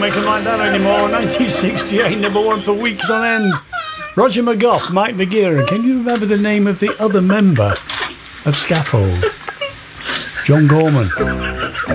make them like that anymore. 1968, number one for weeks on end. Roger McGough, Mike McGear, and can you remember the name of the other member of Scaffold? John Gorman.